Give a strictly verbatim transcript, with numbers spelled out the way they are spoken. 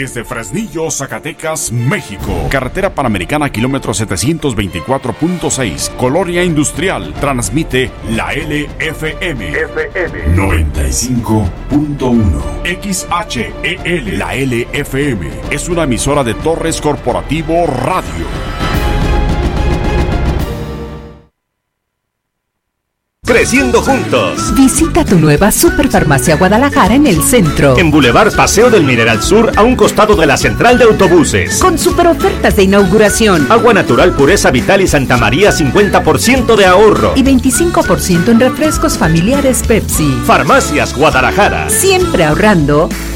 Desde Fresnillo, Zacatecas, México. Carretera Panamericana, kilómetro setecientos veinticuatro punto seis. Colonia Industrial. Transmite la L F M. F M noventa y cinco punto uno. X H E L. La L F M es una emisora de Torres Corporativo Radio. Creciendo juntos. Visita tu nueva Superfarmacia Guadalajara en el centro. En Boulevard Paseo del Mineral Sur, a un costado de la central de autobuses. Con super ofertas de inauguración. Agua natural Pureza Vital y Santa María, cincuenta por ciento de ahorro. Y veinticinco por ciento en refrescos familiares Pepsi. Farmacias Guadalajara. Siempre ahorrando,